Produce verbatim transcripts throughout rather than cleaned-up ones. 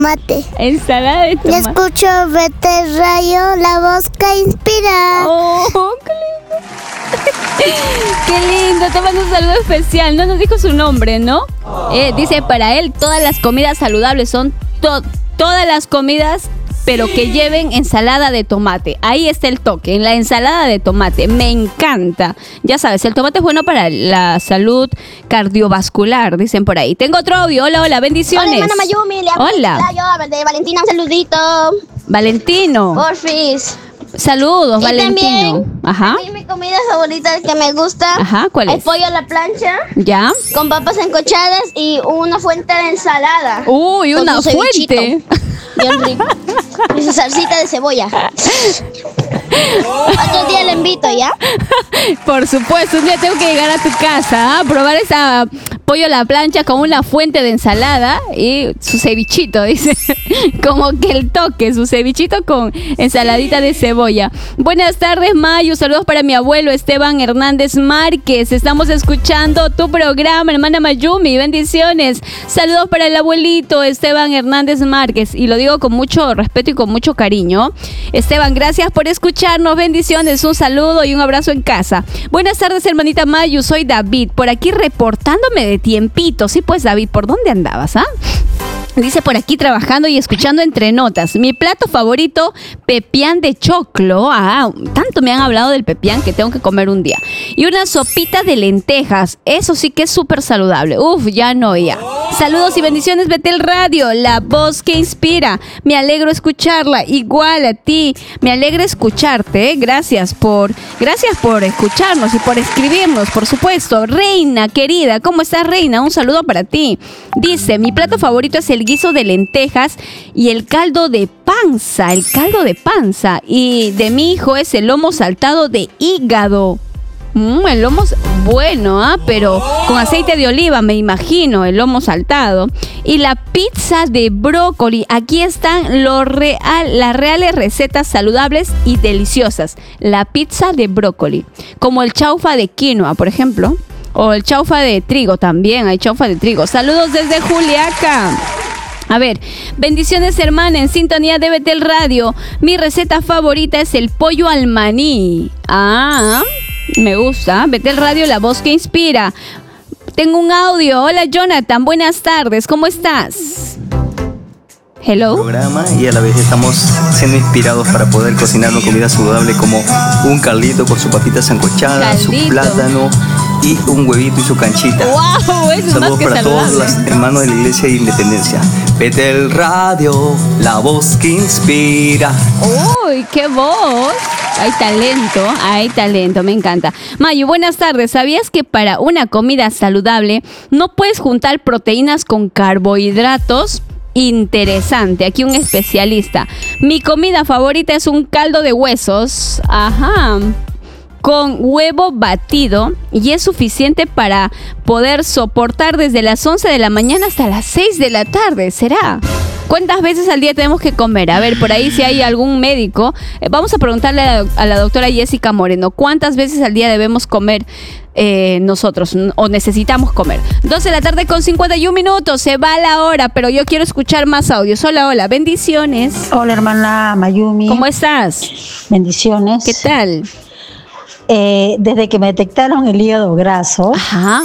Mate. Ensalada de tomate. Yo escucho Betel Radio, la voz que inspira. Oh, qué lindo. Qué lindo, te mando un saludo especial. No nos dijo su nombre, ¿no? Eh, dice, para él todas las comidas saludables son to- todas las comidas, pero que lleven ensalada de tomate. Ahí está el toque, en la ensalada de tomate. Me encanta. Ya sabes, el tomate es bueno para la salud cardiovascular, dicen por ahí. Tengo otro audio. Hola, hola, bendiciones. Hola, hermana Mayumi. Le hablo Hola. yo de Valentina, un saludito. Valentino. Porfis. Saludos, Y Valentino. también, Ajá. a mí mi comida favorita que me gusta. Ajá, ¿cuál El es? pollo a la plancha. ¿Ya? Con papas encochadas y una fuente de ensalada. Uy, Con una un cevichito. fuente. Bien rico. Y su salsita de cebolla. Otro día le invito, ¿ya? Por supuesto, un día tengo que llegar a tu casa a probar esa pollo a la plancha con una fuente de ensalada y su cevichito, dice. Como que el toque, su cevichito con ensaladita de cebolla. Buenas tardes, Mayu. Saludos para mi abuelo Esteban Hernández Márquez. Estamos escuchando tu programa, hermana Mayumi. Bendiciones. Saludos para el abuelito Esteban Hernández Márquez. Y lo digo con mucho respeto y con mucho cariño. Esteban, gracias por escucharnos. Bendiciones, un saludo y un abrazo en casa. Buenas tardes, hermanita Mayu. Soy David, por aquí reportándome de tiempito. Sí, pues, David, ¿por dónde andabas, ah? Dice por aquí trabajando y escuchando entre notas. Mi plato favorito, pepián de choclo. Ah, tanto me han hablado del pepián que tengo que comer un día. Y una sopita de lentejas. Eso sí que es súper saludable. Uf, ya no ya. Saludos y bendiciones, Betel Radio, la voz que inspira. Me alegro escucharla. Igual a ti. Me alegra escucharte. ¿eh? Gracias por, gracias por escucharnos y por escribirnos, por supuesto. Reina, querida, ¿cómo estás, Reina? Un saludo para ti. Dice, mi plato favorito es el guiso de lentejas y el caldo de panza, el caldo de panza. Y de mi hijo es el lomo saltado de hígado. Mm, el lomo, bueno, ¿ah? Pero con aceite de oliva, me imagino, el lomo saltado. Y la pizza de brócoli. Aquí están lo real, las reales recetas saludables y deliciosas. La pizza de brócoli, como el chaufa de quinoa, por ejemplo. O el chaufa de trigo también, hay chaufa de trigo. Saludos desde Juliaca. A ver, bendiciones, hermana, en sintonía de Betel Radio. Mi receta favorita es el pollo al maní. Ah, me gusta. Betel Radio, la voz que inspira. Tengo un audio. Hola, Jonathan, buenas tardes, ¿cómo estás? Hello. Programa y a la vez estamos siendo inspirados para poder cocinar una comida saludable como un caldito con sus papitas sancochadas, su plátano y un huevito y su canchita. ¡Wow! Eso es más Saludos que para saludable. todos los hermanos de la Iglesia de Independencia. Betel Radio, la voz que inspira. ¡Uy, qué voz! Hay talento, hay talento, me encanta. Mayu, buenas tardes. ¿Sabías que para una comida saludable no puedes juntar proteínas con carbohidratos? Interesante, aquí un especialista. Mi comida favorita es un caldo de huesos, ajá, con huevo batido y es suficiente para poder soportar desde las once de la mañana hasta las seis de la tarde, ¿será? ¿Cuántas veces al día tenemos que comer? A ver, por ahí si hay algún médico, eh, vamos a preguntarle a la, a la doctora Jessica Moreno, ¿cuántas veces al día debemos comer eh, nosotros o necesitamos comer? doce de la tarde con cincuenta y un minutos, se va la hora, pero yo quiero escuchar más audios. Hola, hola, bendiciones. Hola, hermana Mayumi. ¿Cómo estás? Bendiciones. ¿Qué tal? Eh, desde que me detectaron el hígado graso, Ajá.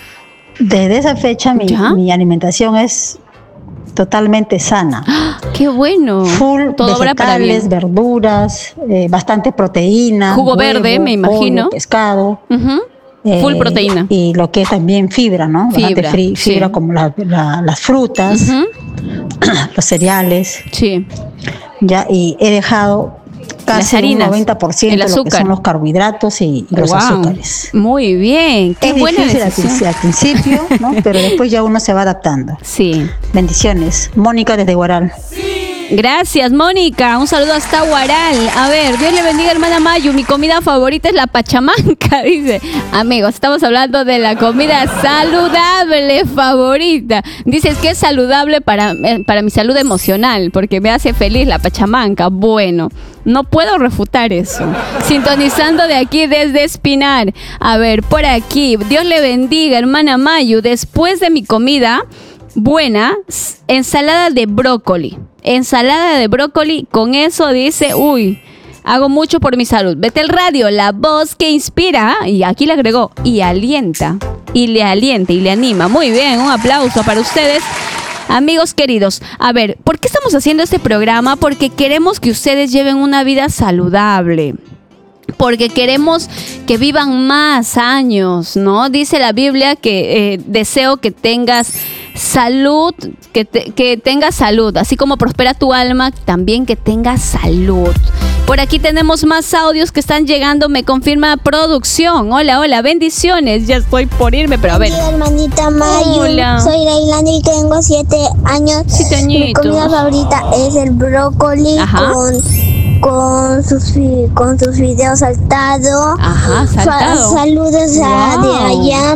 desde esa fecha mi, ¿Ya? mi alimentación es totalmente sana. ¡Ah! ¡Qué bueno! Full Todo obra para vegetales, bien. verduras, eh, bastante proteína. Jugo huevo, verde, me imagino. pollo, pescado. Ujú. eh, Full proteína. Y lo que es también fibra, ¿no? Bastante Fibra, fri- fibra sí. como la- la- las frutas, Ujú. los cereales. Sí. Ya, y he dejado Las casi un harinas, noventa por ciento el de lo que azúcar. son los carbohidratos y, y los Wow. azúcares. Muy bien. Qué Es buena difícil al, decisión. princi- al principio, ¿no? Pero después ya uno se va adaptando. Sí. Bendiciones. Mónica desde Guaral. Gracias, Mónica. Un saludo hasta Huaral. A ver, Dios le bendiga, hermana Mayu. Mi comida favorita es la pachamanca, dice. Amigos, estamos hablando de la comida saludable favorita. Dices que es saludable para, eh, para mi salud emocional, porque me hace feliz la pachamanca. Bueno, no puedo refutar eso. Sintonizando de aquí desde Espinar. A ver, por aquí. Dios le bendiga, hermana Mayu. Después de mi comida, buena, ensalada de brócoli. Ensalada de brócoli, con eso dice, uy, hago mucho por mi salud. Betel Radio, la voz que inspira, y aquí le agregó, y alienta, y le alienta, y le anima. Muy bien, un aplauso para ustedes. Amigos queridos, a ver, ¿por qué estamos haciendo este programa? Porque queremos que ustedes lleven una vida saludable. Porque queremos que vivan más años, ¿no? Dice la Biblia que eh, deseo que tengas salud, que, te, que tengas salud, así como prospera tu alma, también que tengas salud. Por aquí tenemos más audios que están llegando, me confirma producción. Hola, hola, bendiciones, ya estoy por irme, pero a ver. Hola, hermanita Mayu. Hola. Soy Leilani y tengo siete años. Siete añitos. Mi comida favorita es el brócoli Ajá. con con sus fi- con sus videos saltados. Ajá, saltado. Fa- saludos a, Wow. de allá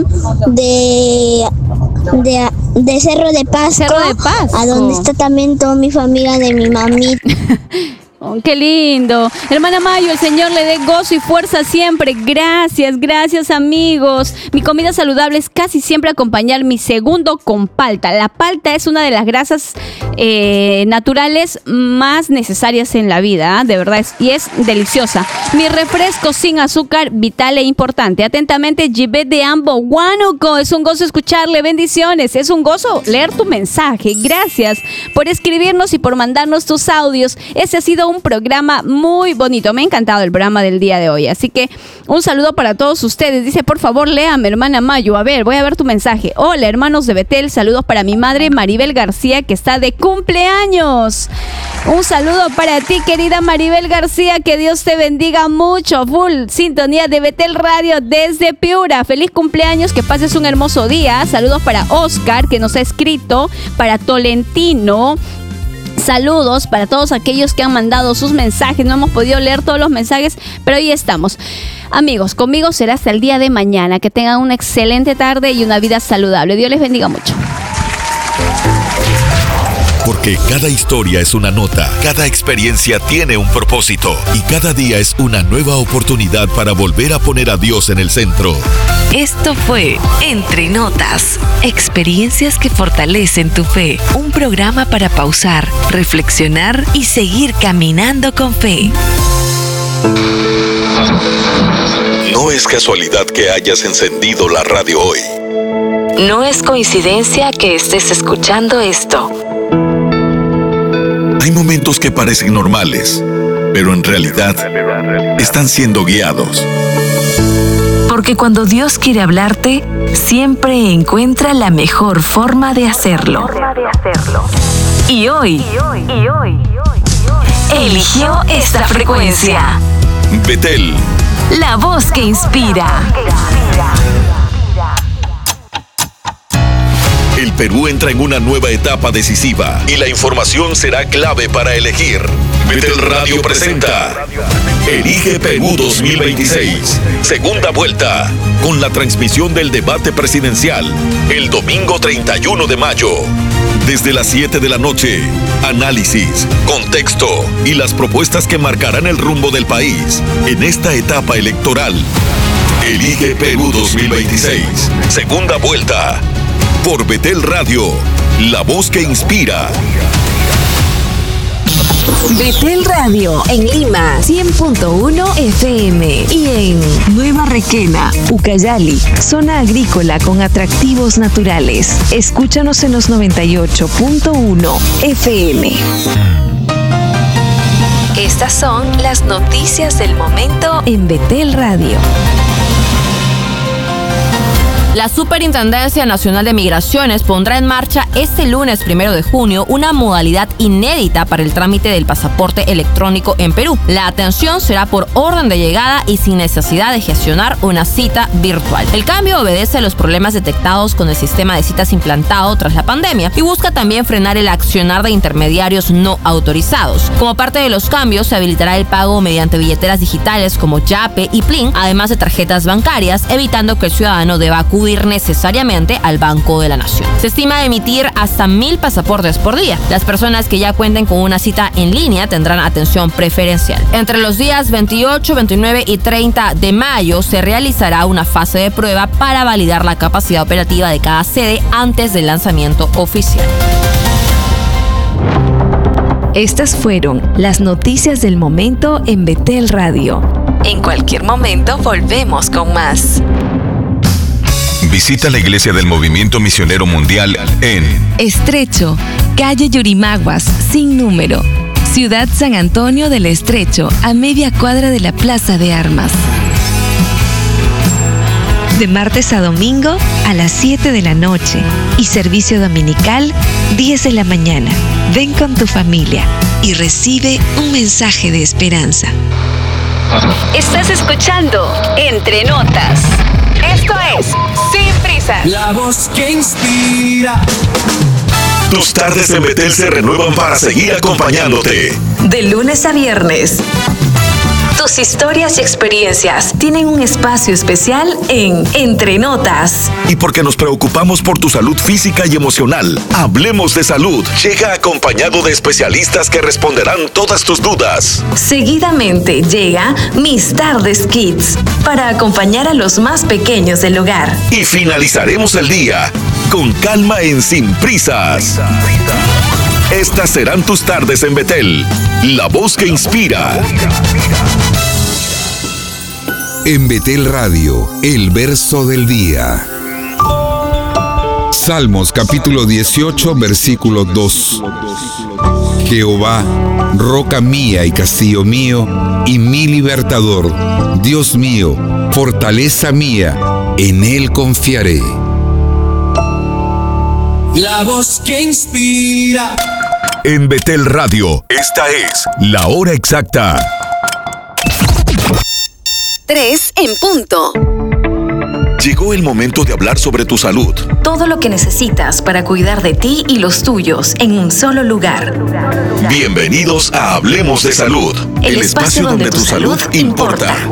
de de de Cerro de Pasco, Cerro de Pasco. a donde está también toda mi familia de mi mamita. Oh, qué lindo. Hermana Mayo, el Señor le dé gozo y fuerza siempre. Gracias, gracias amigos. Mi comida saludable es casi siempre acompañar mi segundo con palta. La palta es una de las grasas eh, naturales más necesarias en la vida, ¿eh? De verdad, es, y es deliciosa. Mi refresco sin azúcar, vital e importante. Atentamente, Gibet de Ambo, Huánuco. Es un gozo escucharle, bendiciones. Es un gozo leer tu mensaje. Gracias por escribirnos y por mandarnos tus audios. Ese ha sido un programa muy bonito. Me ha encantado el programa del día de hoy. Así que un saludo para todos ustedes. Dice, por favor, léame, hermana Mayo. A ver, voy a ver tu mensaje. Hola, hermanos de Betel. Saludos para mi madre Maribel García, que está de cumpleaños. Un saludo para ti, querida Maribel García. Que Dios te bendiga mucho. Full sintonía de Betel Radio desde Piura. Feliz cumpleaños. Que pases un hermoso día. Saludos para Oscar, que nos ha escrito. Para Tolentino. Saludos para todos aquellos que han mandado sus mensajes. No hemos podido leer todos los mensajes, pero ahí estamos. Amigos, conmigo será hasta el día de mañana. Que tengan una excelente tarde y una vida saludable. Dios les bendiga mucho. Porque cada historia es una nota, cada experiencia tiene un propósito y cada día es una nueva oportunidad para volver a poner a Dios en el centro. Esto fue Entre Notas, experiencias que fortalecen tu fe. Un programa para pausar, reflexionar y seguir caminando con fe. No es casualidad que hayas encendido la radio hoy. No es coincidencia que estés escuchando esto. Hay momentos que parecen normales, pero en realidad están siendo guiados. Porque cuando Dios quiere hablarte, siempre encuentra la mejor forma de hacerlo. Y hoy, eligió esta frecuencia. Betel, La voz que inspira. el Perú entra en una nueva etapa decisiva y la información será clave para elegir. Betel Radio presenta Elige Perú dos mil veintiséis, segunda vuelta, con la transmisión del debate presidencial el domingo treinta y uno de mayo. Desde las siete de la noche, análisis, contexto y las propuestas que marcarán el rumbo del país en esta etapa electoral. Elige Perú dos mil veintiséis, segunda vuelta, por Betel Radio, la voz que inspira. Betel Radio en Lima, cien punto uno F M y en Nueva Requena, Ucayali, zona agrícola con atractivos naturales. Escúchanos en los noventa y ocho punto uno F M. Estas son las noticias del momento en Betel Radio. La Superintendencia Nacional de Migraciones pondrá en marcha este lunes primero de junio una modalidad inédita para el trámite del pasaporte electrónico en Perú. La atención será por orden de llegada y sin necesidad de gestionar una cita virtual. El cambio obedece a los problemas detectados con el sistema de citas implantado tras la pandemia y busca también frenar el accionar de intermediarios no autorizados. Como parte de los cambios, se habilitará el pago mediante billeteras digitales como Yape y Plin, además de tarjetas bancarias, evitando que el ciudadano deba acudir acudir necesariamente al Banco de la Nación. Se estima emitir hasta mil pasaportes por día. Las personas que ya cuenten con una cita en línea tendrán atención preferencial. Entre los días veintiocho, veintinueve y treinta de mayo se realizará una fase de prueba para validar la capacidad operativa de cada sede antes del lanzamiento oficial. Estas fueron las noticias del momento en Betel Radio. En cualquier momento volvemos con más. Visita la iglesia del Movimiento Misionero Mundial en Estrecho, calle Yurimaguas, sin número. Ciudad San Antonio del Estrecho, a media cuadra de la Plaza de Armas. De martes a domingo a las siete de la noche y servicio dominical diez de la mañana. Ven con tu familia y recibe un mensaje de esperanza. Estás escuchando Entre Notas. Esto es Sin Prisas. La voz que inspira. Tus tardes en Betel se renuevan para seguir acompañándote. De lunes a viernes. Tus historias y experiencias tienen un espacio especial en Entre Notas. Y porque nos preocupamos por tu salud física y emocional, Hablemos de Salud llega acompañado de especialistas que responderán todas tus dudas. Seguidamente llega Mis Tardes Kids para acompañar a los más pequeños del hogar. Y finalizaremos el día con calma en Sin Prisas. Estas serán tus tardes en Betel, la voz que inspira. En Betel Radio, el verso del día. Salmos capítulo dieciocho, versículo dos. Jehová, roca mía y castillo mío, y mi libertador, Dios mío, fortaleza mía, en él confiaré. La voz que inspira. En Betel Radio, esta es la hora exacta. Tres en punto. Llegó el momento de hablar sobre tu salud. Todo lo que necesitas para cuidar de ti y los tuyos en un solo lugar. Bienvenidos a Hablemos de Salud, el, el espacio donde, donde tu salud importa. importa.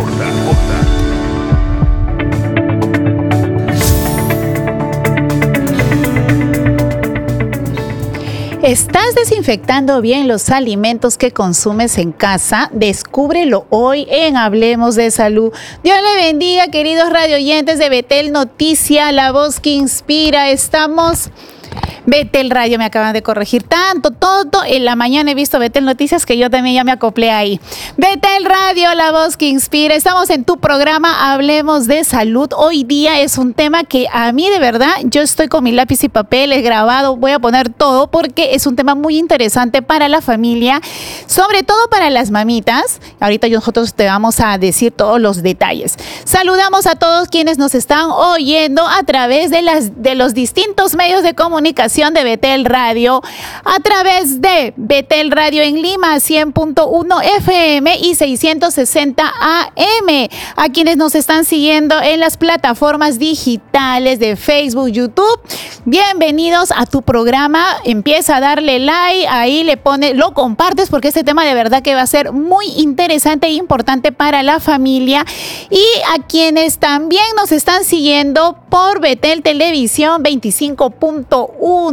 ¿Estás desinfectando bien los alimentos que consumes en casa? Descúbrelo hoy en Hablemos de Salud. Dios le bendiga, queridos radioyentes de Betel Noticia, la voz que inspira. Estamos... Betel Radio, me acaban de corregir tanto, todo. En la mañana he visto Betel Noticias que yo también ya me acoplé ahí. Betel Radio, la voz que inspira. Estamos en tu programa Hablemos de Salud. Hoy día es un tema que a mí de verdad, yo estoy con mi lápiz y papel, he grabado, voy a poner todo porque es un tema muy interesante para la familia, sobre todo para las mamitas. Ahorita nosotros te vamos a decir todos los detalles. Saludamos a todos quienes nos están oyendo a través de, las, de los distintos medios de comunicación de Betel Radio, a través de Betel Radio en Lima, cien punto uno F M y seiscientos sesenta A M. A quienes nos están siguiendo en las plataformas digitales de Facebook, YouTube, bienvenidos a tu programa. Empieza a darle like, ahí le pone, lo compartes porque este tema de verdad que va a ser muy interesante e importante para la familia. Y a quienes también nos están siguiendo por Betel Televisión veinticinco punto uno.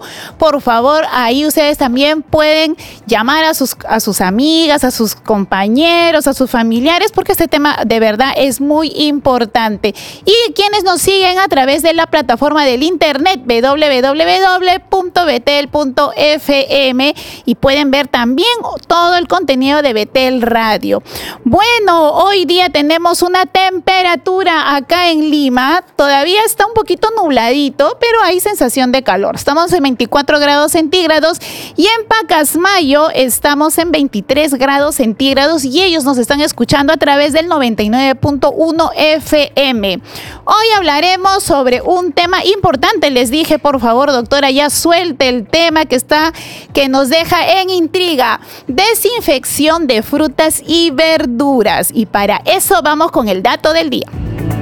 Por favor, ahí ustedes también pueden llamar a sus, a sus amigas, a sus compañeros, a sus familiares, porque este tema de verdad es muy importante. Y quienes nos siguen a través de la plataforma del internet doble u doble u doble u punto betel punto f m y pueden ver también todo el contenido de Betel Radio. Bueno, hoy día tenemos una temperatura acá en Lima, todavía está un poquito nubladito, pero hay sensación de calor. Estamos en veinticuatro grados centígrados y en Pacasmayo estamos en veintitrés grados centígrados y ellos nos están escuchando a través del noventa y nueve punto uno F M. Hoy hablaremos sobre un tema importante. Les dije, por favor, doctora, ya suelte el tema que está, que nos deja en intriga. Desinfección de frutas y verduras. Y para eso vamos con el dato del día.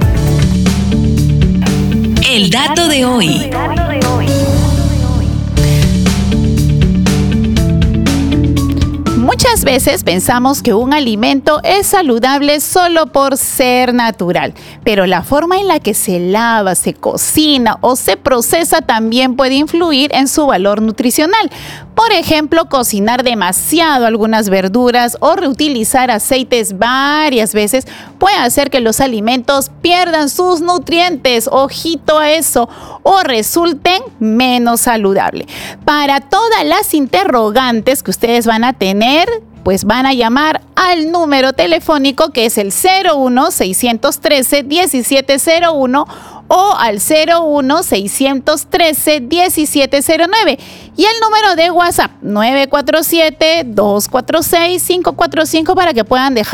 El dato de hoy. Muchas veces pensamos que un alimento es saludable solo por ser natural, pero la forma en la que se lava, se cocina o se procesa también puede influir en su valor nutricional. Por ejemplo, cocinar demasiado algunas verduras o reutilizar aceites varias veces puede hacer que los alimentos pierdan sus nutrientes, ojito a eso, o resulten menos saludables. Para todas las interrogantes que ustedes van a tener, pues van a llamar al número telefónico que es el cero uno, seiscientos trece, diecisiete cero uno o al cero uno, seiscientos trece, diecisiete cero nueve y el número de WhatsApp nueve cuatro siete, dos cuatro seis, cinco cuatro cinco para que puedan dejar